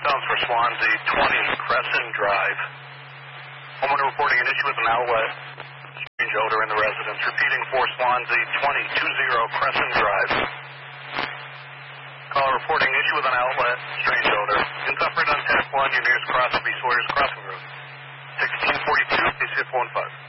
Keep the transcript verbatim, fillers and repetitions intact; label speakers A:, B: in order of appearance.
A: Sounds for Swansea, twenty Crescent Drive. Homeowner reporting an issue with an outlet. Strange odor in the residence. Repeating for Swansea, twenty twenty Crescent Drive. Caller reporting issue with an outlet. Strange odor. Insuffered on tap one. Your nearest cross will be Sawyer's Crossing Road. sixteen forty-two, P C F one five.